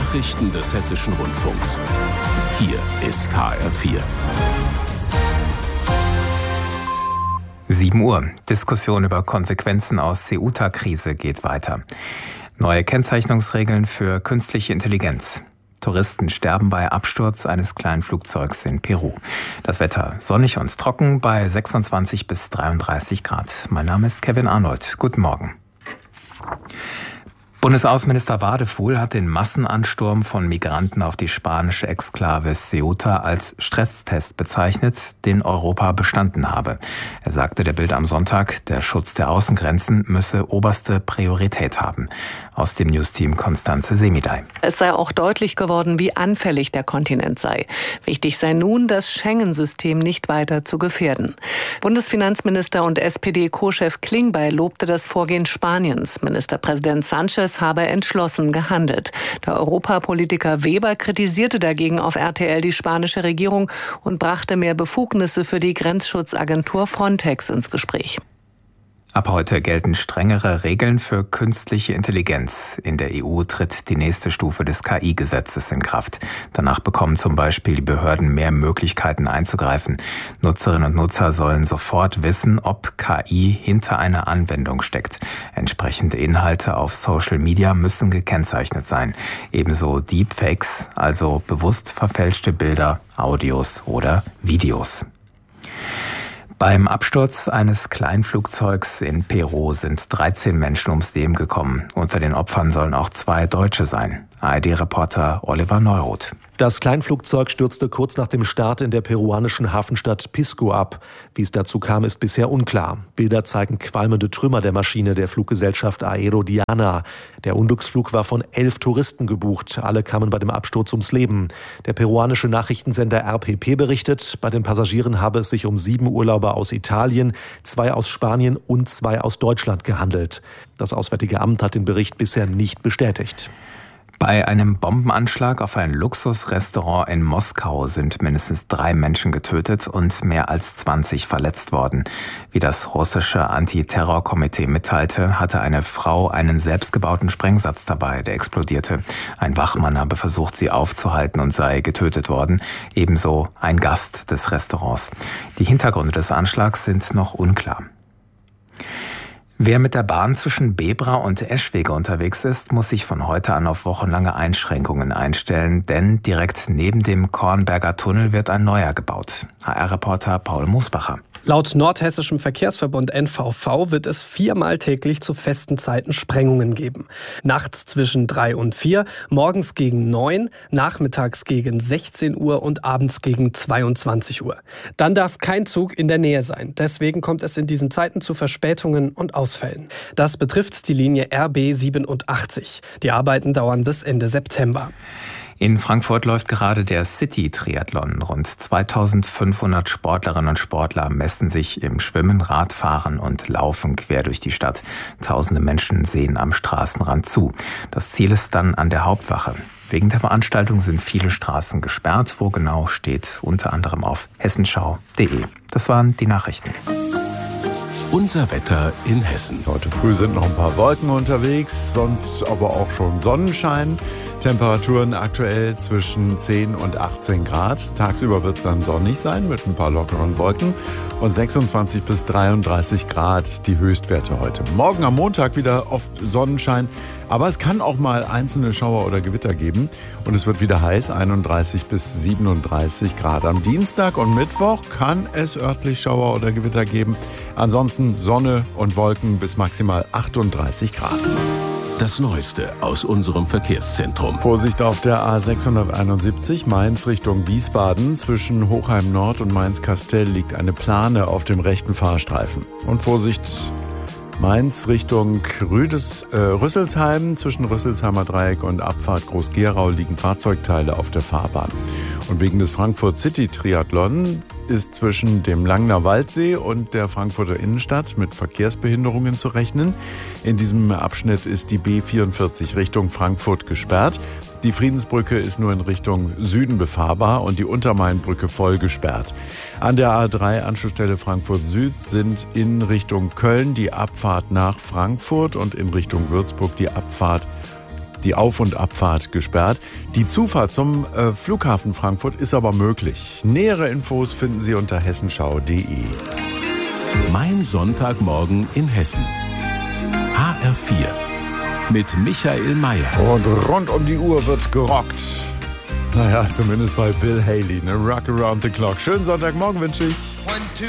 Nachrichten des Hessischen Rundfunks. Hier ist HR4. 7 Uhr. Diskussion über Konsequenzen aus Ceuta-Krise geht weiter. Neue Kennzeichnungsregeln für künstliche Intelligenz. Touristen sterben bei Absturz eines kleinen Flugzeugs in Peru. Das Wetter sonnig und trocken bei 26 bis 33 Grad. Mein Name ist Kevin Arnold. Guten Morgen. Bundesaußenminister Wadefuhl hat den Massenansturm von Migranten auf die spanische Exklave Ceuta als Stresstest bezeichnet, den Europa bestanden habe. Er sagte der Bild am Sonntag, der Schutz der Außengrenzen müsse oberste Priorität haben. Aus dem Newsteam Constanze Semidey. Es sei auch deutlich geworden, wie anfällig der Kontinent sei. Wichtig sei nun, das Schengen-System nicht weiter zu gefährden. Bundesfinanzminister und SPD-Co-Chef Klingbeil lobte das Vorgehen Spaniens. Ministerpräsident Sánchez habe entschlossen gehandelt. Der Europapolitiker Weber kritisierte dagegen auf RTL die spanische Regierung und brachte mehr Befugnisse für die Grenzschutzagentur Frontex ins Gespräch. Ab heute gelten strengere Regeln für künstliche Intelligenz. In der EU tritt die nächste Stufe des KI-Gesetzes in Kraft. Danach bekommen zum Beispiel die Behörden mehr Möglichkeiten einzugreifen. Nutzerinnen und Nutzer sollen sofort wissen, ob KI hinter einer Anwendung steckt. Entsprechende Inhalte auf Social Media müssen gekennzeichnet sein. Ebenso Deepfakes, also bewusst verfälschte Bilder, Audios oder Videos. Beim Absturz eines Kleinflugzeugs in Peru sind 13 Menschen ums Leben gekommen. Unter den Opfern sollen auch 2 Deutsche sein. ARD-Reporter Oliver Neuroth. Das Kleinflugzeug stürzte kurz nach dem Start in der peruanischen Hafenstadt Pisco ab. Wie es dazu kam, ist bisher unklar. Bilder zeigen qualmende Trümmer der Maschine der Fluggesellschaft Aerodiana. Der Unglücksflug war von 11 Touristen gebucht. Alle kamen bei dem Absturz ums Leben. Der peruanische Nachrichtensender RPP berichtet, bei den Passagieren habe es sich um 7 Urlauber aus Italien, 2 aus Spanien und 2 aus Deutschland gehandelt. Das Auswärtige Amt hat den Bericht bisher nicht bestätigt. Bei einem Bombenanschlag auf ein Luxusrestaurant in Moskau sind mindestens 3 Menschen getötet und mehr als 20 verletzt worden. Wie das russische Antiterrorkomitee mitteilte, hatte eine Frau einen selbstgebauten Sprengsatz dabei, der explodierte. Ein Wachmann habe versucht, sie aufzuhalten und sei getötet worden. Ebenso ein Gast des Restaurants. Die Hintergründe des Anschlags sind noch unklar. Wer mit der Bahn zwischen Bebra und Eschwege unterwegs ist, muss sich von heute an auf wochenlange Einschränkungen einstellen, denn direkt neben dem Kornberger Tunnel wird ein neuer gebaut. HR-Reporter Paul Musbacher. Laut Nordhessischem Verkehrsverbund NVV wird es 4-mal täglich zu festen Zeiten Sprengungen geben. Nachts zwischen 3 und 4, morgens gegen 9, nachmittags gegen 16 Uhr und abends gegen 22 Uhr. Dann darf kein Zug in der Nähe sein. Deswegen kommt es in diesen Zeiten zu Verspätungen und Ausfällen. Das betrifft die Linie RB 87. Die Arbeiten dauern bis Ende September. In Frankfurt läuft gerade der City-Triathlon. Rund 2500 Sportlerinnen und Sportler messen sich im Schwimmen, Radfahren und Laufen quer durch die Stadt. Tausende Menschen sehen am Straßenrand zu. Das Ziel ist dann an der Hauptwache. Wegen der Veranstaltung sind viele Straßen gesperrt. Wo genau, steht unter anderem auf hessenschau.de. Das waren die Nachrichten. Unser Wetter in Hessen. Heute früh sind noch ein paar Wolken unterwegs, sonst aber auch schon Sonnenschein. Temperaturen aktuell zwischen 10 und 18 Grad. Tagsüber wird es dann sonnig sein mit ein paar lockeren Wolken und 26 bis 33 Grad die Höchstwerte heute. Morgen am Montag wieder oft Sonnenschein, aber es kann auch mal einzelne Schauer oder Gewitter geben und es wird wieder heiß, 31 bis 37 Grad. Am Dienstag und Mittwoch kann es örtlich Schauer oder Gewitter geben. Ansonsten Sonne und Wolken bis maximal 38 Grad. Das Neueste aus unserem Verkehrszentrum. Vorsicht auf der A671 Mainz Richtung Wiesbaden. Zwischen Hochheim Nord und Mainz-Kastell liegt eine Plane auf dem rechten Fahrstreifen. Und Vorsicht Mainz Richtung Rüsselsheim. Zwischen Rüsselsheimer Dreieck und Abfahrt Groß-Gerau liegen Fahrzeugteile auf der Fahrbahn. Und wegen des Frankfurt City Triathlon ist zwischen dem Langner Waldsee und der Frankfurter Innenstadt mit Verkehrsbehinderungen zu rechnen. In diesem Abschnitt ist die B44 Richtung Frankfurt gesperrt. Die Friedensbrücke ist nur in Richtung Süden befahrbar und die Untermainbrücke voll gesperrt. An der A3 Anschlussstelle Frankfurt Süd sind in Richtung Köln die Abfahrt nach Frankfurt und in Richtung Würzburg die Abfahrt die Auf- und Abfahrt gesperrt. Die Zufahrt zum Flughafen Frankfurt ist aber möglich. Nähere Infos finden Sie unter hessenschau.de. Mein Sonntagmorgen in Hessen. HR4 mit Michael Mayer. Und rund um die Uhr wird gerockt. Naja, zumindest bei Bill Haley. Ne? Rock around the clock. Schönen Sonntagmorgen wünsche ich. 1, 2